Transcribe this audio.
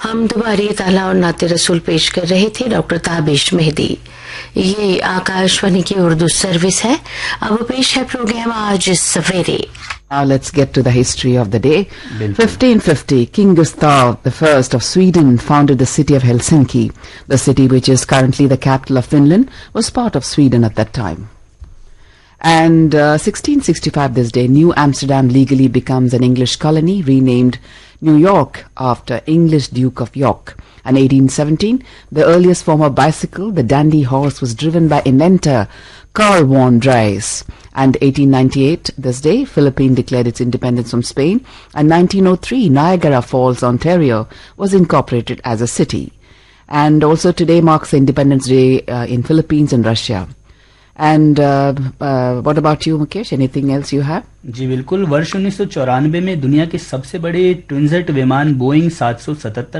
हम दुबारी ताला और नाते रसूल पेश कर रहे थे डॉक्टर ताबिश मेहदी। ये आकाशवाणी की उर्दू सर्विस है। अब पेश है प्रोग्राम आज सवेरे। Now let's get to the history of the day. 1550, King Gustav I of Sweden founded the city of Helsinki. The city, which is currently the capital of Finland, was part of Sweden at that time. And 1665 this day, New Amsterdam legally becomes an English colony, renamed New York after English Duke of York. And 1817, the earliest form of bicycle, the dandy horse, was driven by inventor Carl von Drais. And 1898, this day, Philippines declared its independence from Spain. And 1903, Niagara Falls, Ontario, was incorporated as a city. And also today marks the Independence Day in Philippines and Russia. And what about you, Mukesh? Anything else you have? जी बिल्कुल। वर्ष 1994 में दुनिया के सबसे बड़े ट्विनजेट विमान Boeing 777